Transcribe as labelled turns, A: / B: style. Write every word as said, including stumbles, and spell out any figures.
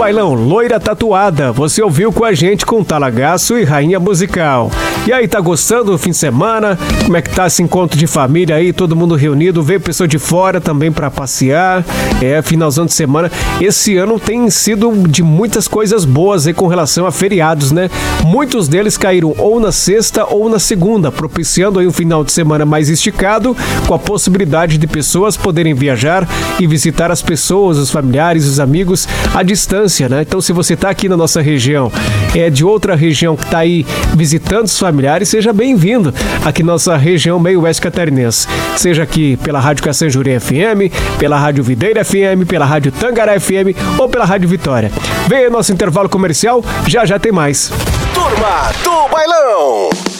A: bailão Loira Tatuada, você ouviu com a gente com Talagaço e Rainha Musical. E aí, tá gostando do fim de semana? Como é que tá esse encontro de família aí, todo mundo reunido, veio pessoa de fora também pra passear, é, finalzão de semana. Esse ano tem sido de muitas coisas boas aí com relação a feriados, né? Muitos deles caíram ou na sexta ou na segunda, propiciando aí um final de semana mais esticado, com a possibilidade de pessoas poderem viajar e visitar as pessoas, os familiares, os amigos à distância, né? Então, se você tá aqui na nossa região, é de outra região que tá aí visitando os familiares, seja bem-vindo aqui na nossa região meio oeste catarinense. Seja aqui pela Rádio Caçanjuri F M, pela Rádio Videira F M, pela Rádio Tangará F M ou pela Rádio Vitória. Vem aí nosso intervalo comercial, já já tem mais.
B: Turma do Bailão.